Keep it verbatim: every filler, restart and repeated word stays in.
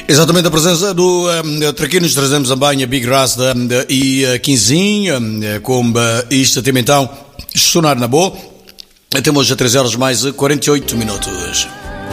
Exatamente, a presença do um, Traquinos, trazemos também a Big Rasta um, e a Quinzinho, um, com uh, isto até então sonar na boa. Temos a três horas mais quarenta e oito minutos.